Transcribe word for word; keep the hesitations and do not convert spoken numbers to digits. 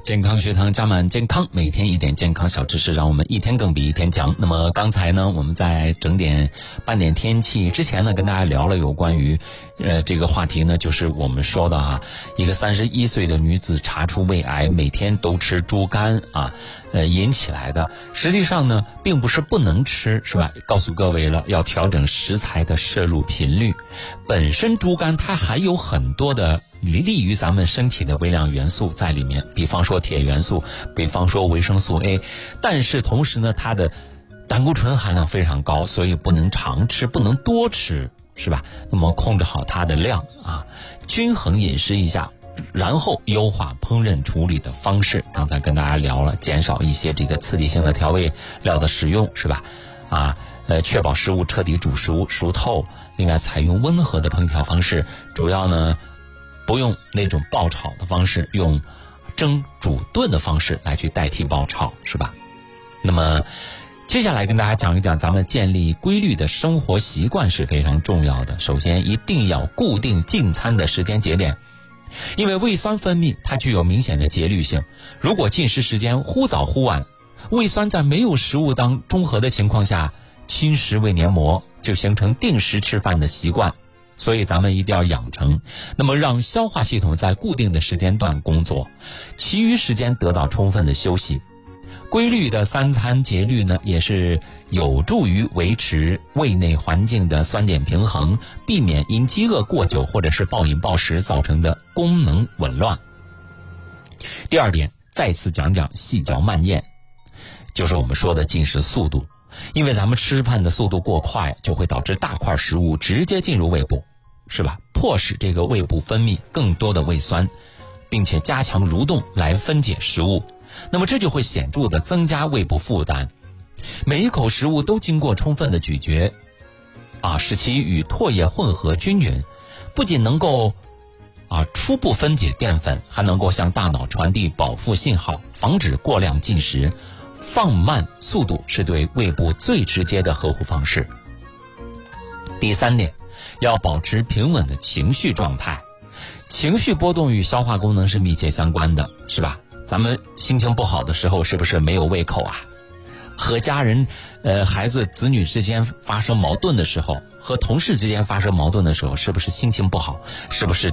健康学堂加满健康，每天一点健康小知识，让我们一天更比一天强。那么刚才呢，我们在整点半点天气之前呢，跟大家聊了有关于呃这个话题呢，就是我们说的啊，一个三十一岁的女子查出胃癌，每天都吃猪肝啊，呃引起来的。实际上呢，并不是不能吃，是吧？告诉各位了，要调整食材的摄入频率。本身猪肝它还有很多的利于咱们身体的微量元素在里面，比方说铁元素，比方说维生素 A， 但是同时呢，它的胆固醇含量非常高，所以不能常吃，不能多吃，是吧？那么控制好它的量啊，均衡饮食一下，然后优化烹饪处理的方式。刚才跟大家聊了，减少一些这个刺激性的调味料的使用，是吧？啊，呃，确保食物彻底煮熟熟透。另外，采用温和的烹调方式，主要呢不用那种爆炒的方式，用蒸煮炖的方式来去代替爆炒，是吧？那么接下来跟大家讲一讲，咱们建立规律的生活习惯是非常重要的。首先一定要固定进餐的时间节点，因为胃酸分泌它具有明显的节律性，如果进食时间忽早忽晚，胃酸在没有食物当中和的情况下侵蚀胃黏膜，就形成定时吃饭的习惯。所以咱们一定要养成，那么让消化系统在固定的时间段工作，其余时间得到充分的休息。规律的三餐节律呢，也是有助于维持胃内环境的酸碱平衡，避免因饥饿过久或者是暴饮暴食造成的功能紊乱。第二点，再次讲讲细嚼慢咽，就是我们说的进食速度。因为咱们吃饭的速度过快，就会导致大块食物直接进入胃部，是吧？迫使这个胃部分泌更多的胃酸，并且加强蠕动来分解食物，那么这就会显著的增加胃部负担。每一口食物都经过充分的咀嚼啊，使其与唾液混合均匀，不仅能够啊初步分解淀粉，还能够向大脑传递饱腹信号，防止过量进食。放慢速度是对胃部最直接的呵护方式。第三点，要保持平稳的情绪状态。情绪波动与消化功能是密切相关的，是吧？咱们心情不好的时候，是不是没有胃口啊？和家人、呃孩子、子女之间发生矛盾的时候，和同事之间发生矛盾的时候，是不是心情不好？是不是